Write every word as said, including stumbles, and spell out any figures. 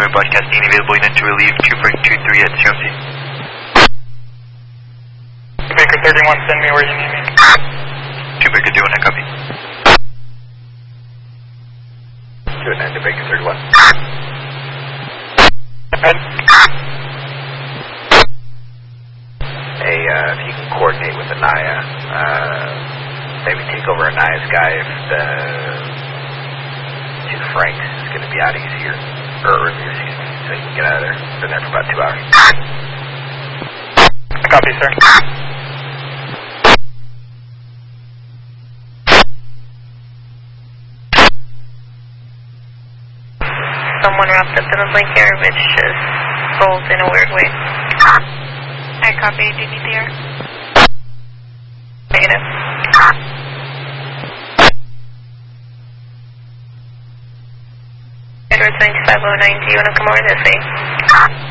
November broadcasting available unit to relieve two four two three at C M C. Baker thirty-one, send me where you need me. two Baker thirty-one, I copy. two nine to Baker thirty-one. Ahead. Hey, uh, if you can coordinate with Anaya, uh, maybe take over Anaya's guy if the two Franks is going to be out easier, or earlier, excuse me, so you can get out of there. Been there for about two hours. Copy, sir. Someone wrapped up in a blanket which just folds in a weird way. I copy. Do you need the air? Negative. Edward seven five oh nine, do you want to come over this way?